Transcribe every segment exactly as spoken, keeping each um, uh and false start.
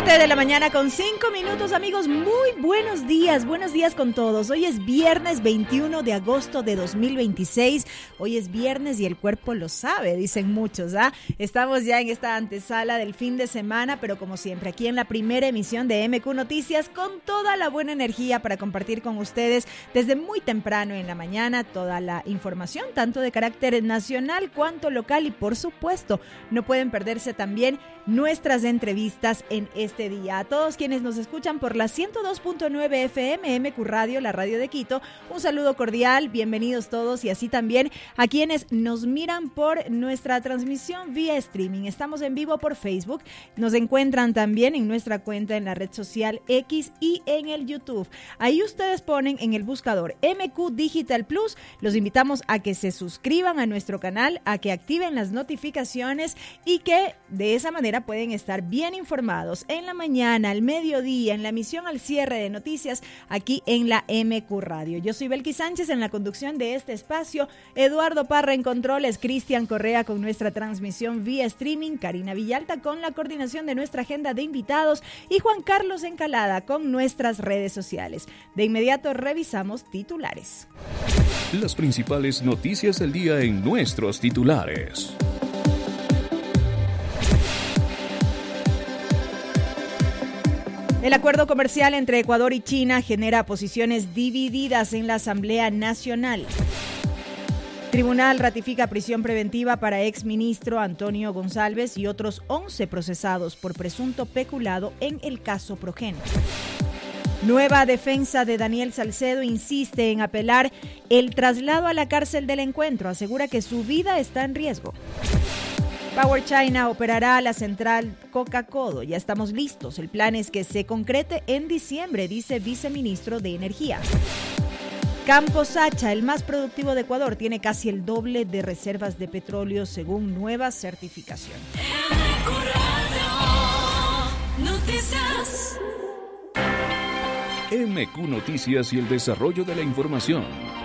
siete de la mañana con cinco minutos, amigos. Muy buenos días, buenos días con todos. Hoy es viernes veintiuno de agosto de dos mil veintiséis. Hoy es viernes y el cuerpo lo sabe, dicen muchos, ¿ah? Estamos ya en esta antesala del fin de semana, pero como siempre, aquí en la primera emisión de M Q Noticias, con toda la buena energía para compartir con ustedes desde muy temprano en la mañana toda la información, tanto de carácter nacional cuanto local, y por supuesto, no pueden perderse también nuestras entrevistas en este día. A todos quienes nos escuchan por la ciento dos punto nueve F M, M Q Radio, la radio de Quito, un saludo cordial, bienvenidos todos, y así también a quienes nos miran por nuestra transmisión vía streaming. Estamos en vivo por Facebook, nos encuentran también en nuestra cuenta en la red social X y en el YouTube. Ahí ustedes ponen en el buscador M Q Digital Plus. Los invitamos a que se suscriban a nuestro canal, a que activen las notificaciones y que de esa manera pueden estar bien informados en la mañana, al mediodía, en la emisión al cierre de noticias aquí en la M Q Radio. Yo soy Belkis Sánchez en la conducción de este espacio, Eduardo Parra en controles, Cristian Correa con nuestra transmisión vía streaming, Karina Villalta con la coordinación de nuestra agenda de invitados y Juan Carlos Encalada con nuestras redes sociales. De inmediato revisamos titulares. Las principales noticias del día en nuestros titulares. El acuerdo comercial entre Ecuador y China genera posiciones divididas en la Asamblea Nacional. Tribunal ratifica prisión preventiva para exministro Antonio González y otros once procesados por presunto peculado en el caso Progen. Nueva defensa de Daniel Salcedo insiste en apelar el traslado a la cárcel del encuentro. Asegura que su vida está en riesgo. Power China operará la central Coca-Codo. Ya estamos listos. El plan es que se concrete en diciembre, dice viceministro de Energía. Campo Sacha, el más productivo de Ecuador, tiene casi el doble de reservas de petróleo según nueva certificación. M Q Noticias y el desarrollo de la información.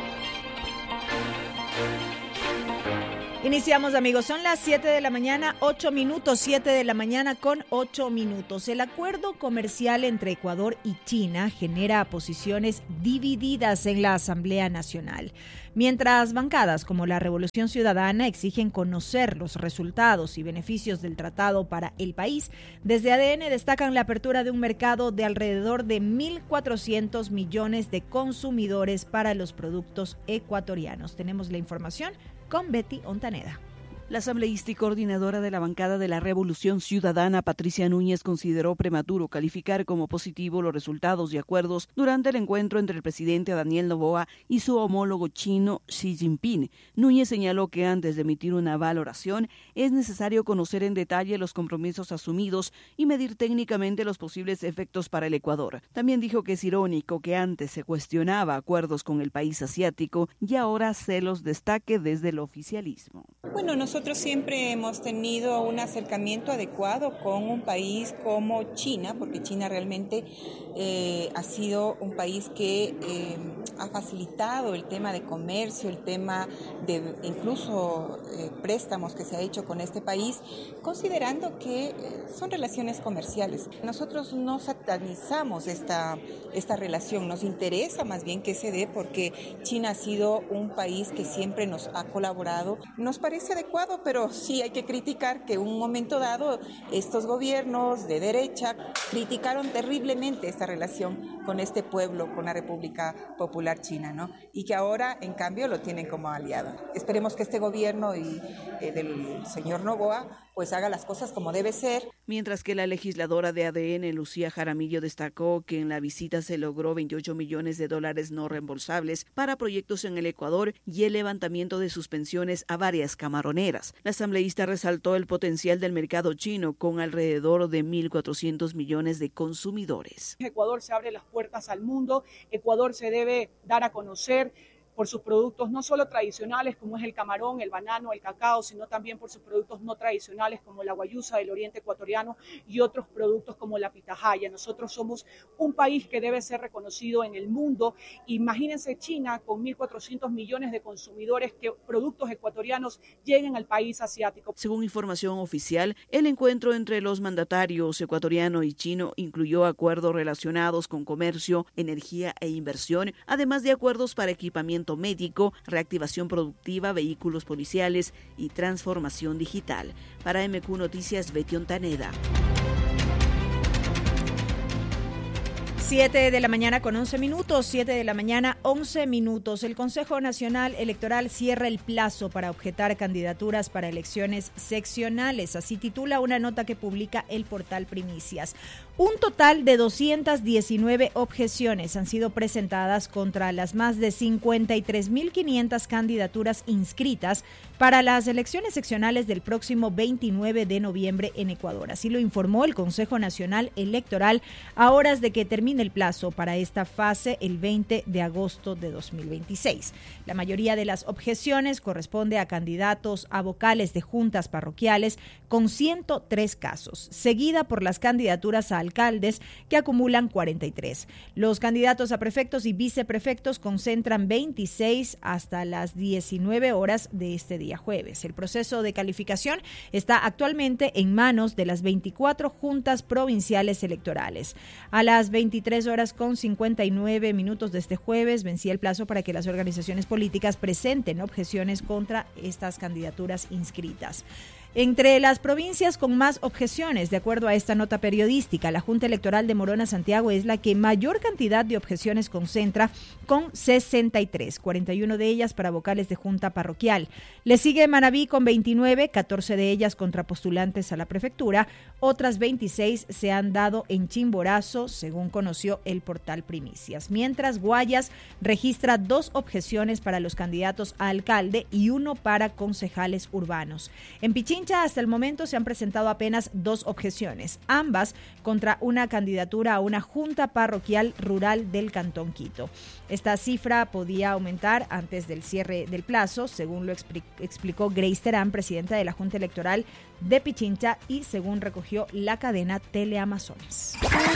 Iniciamos, amigos, son las siete de la mañana, ocho minutos, siete de la mañana con ocho minutos. El acuerdo comercial entre Ecuador y China genera posiciones divididas en la Asamblea Nacional. Mientras bancadas como la Revolución Ciudadana exigen conocer los resultados y beneficios del tratado para el país, desde A D N destacan la apertura de un mercado de alrededor de mil cuatrocientos millones de consumidores para los productos ecuatorianos. Tenemos la información con Betty Ontaneda. La asambleísta y coordinadora de la bancada de la Revolución Ciudadana, Patricia Núñez, consideró prematuro calificar como positivo los resultados y acuerdos durante el encuentro entre el presidente Daniel Noboa y su homólogo chino Xi Jinping. Núñez señaló que antes de emitir una valoración es necesario conocer en detalle los compromisos asumidos y medir técnicamente los posibles efectos para el Ecuador. También dijo que es irónico que antes se cuestionaba acuerdos con el país asiático y ahora se los destaque desde el oficialismo. Bueno, nosotros siempre hemos tenido un acercamiento adecuado con un país como China, porque China realmente eh, ha sido un país que eh, ha facilitado el tema de comercio, el tema de incluso eh, préstamos que se ha hecho con este país, considerando que eh, son relaciones comerciales. Nosotros no satanizamos esta, esta relación, nos interesa más bien que se dé porque China ha sido un país que siempre nos ha colaborado. Nos parece adecuado, pero sí hay que criticar que en un momento dado estos gobiernos de derecha criticaron terriblemente esta relación con este pueblo, con la República Popular China, ¿no? Y que ahora, en cambio, lo tienen como aliado. Esperemos que este gobierno y eh, del señor Noboa pues haga las cosas como debe ser. Mientras que la legisladora de A D N, Lucía Jaramillo, destacó que en la visita se logró veintiocho millones de dólares no reembolsables para proyectos en el Ecuador y el levantamiento de suspensiones a varias camaroneras. La asambleísta resaltó el potencial del mercado chino con alrededor de mil cuatrocientos millones de consumidores. Ecuador se abre las puertas al mundo, Ecuador se debe dar a conocer por sus productos no solo tradicionales como es el camarón, el banano, el cacao, sino también por sus productos no tradicionales como la guayusa del oriente ecuatoriano y otros productos como la pitahaya. Nosotros somos un país que debe ser reconocido en el mundo. Imagínense China con mil cuatrocientos millones de consumidores, que productos ecuatorianos lleguen al país asiático. Según información oficial, el encuentro entre los mandatarios ecuatoriano y chino incluyó acuerdos relacionados con comercio, energía e inversión, además de acuerdos para equipamiento médico, reactivación productiva, vehículos policiales y transformación digital. Para M Q Noticias, Betty Ontaneda. siete de la mañana con once minutos, siete de la mañana, once minutos. El Consejo Nacional Electoral cierra el plazo para objetar candidaturas para elecciones seccionales. Así titula una nota que publica el portal Primicias. Un total de doscientas diecinueve objeciones han sido presentadas contra las más de cincuenta y tres mil quinientas candidaturas inscritas para las elecciones seccionales del próximo veintinueve de noviembre en Ecuador. Así lo informó el Consejo Nacional Electoral a horas de que termine el plazo para esta fase el veinte de agosto de dos mil veintiséis. La mayoría de las objeciones corresponde a candidatos a vocales de juntas parroquiales con ciento tres casos, seguida por las candidaturas a alcaldes que acumulan cuarenta y tres. Los candidatos a prefectos y viceprefectos concentran veintiséis hasta las diecinueve horas de este día jueves. El proceso de calificación está actualmente en manos de las veinticuatro juntas provinciales electorales. A las veintitrés horas con cincuenta y nueve minutos de este jueves vencía el plazo para que las organizaciones políticas presenten objeciones contra estas candidaturas inscritas. Entre las provincias con más objeciones, de acuerdo a esta nota periodística, la Junta Electoral de Morona Santiago es la que mayor cantidad de objeciones concentra, con sesenta y tres, cuarenta y uno de ellas para vocales de junta parroquial. Le sigue Manabí con veintinueve, catorce de ellas contra postulantes a la prefectura, otras veintiséis se han dado en Chimborazo, según conoció el portal Primicias. Mientras Guayas registra dos objeciones para los candidatos a alcalde y uno para concejales urbanos. En Pichincha, hasta el momento se han presentado apenas dos objeciones, ambas contra una candidatura a una junta parroquial rural del Cantón Quito. Esta cifra podía aumentar antes del cierre del plazo, según lo explicó Grace Terán, presidenta de la Junta Electoral de Pichincha, y según recogió la cadena Teleamazonas.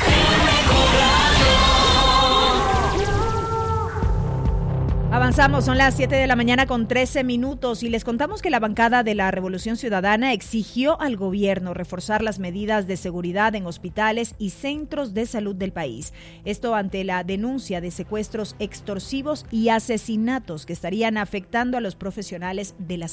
Avanzamos, son las siete de la mañana con trece minutos y les contamos que la bancada de la Revolución Ciudadana exigió al gobierno reforzar las medidas de seguridad en hospitales y centros de salud del país. Esto ante la denuncia de secuestros extorsivos y asesinatos que estarían afectando a los profesionales de la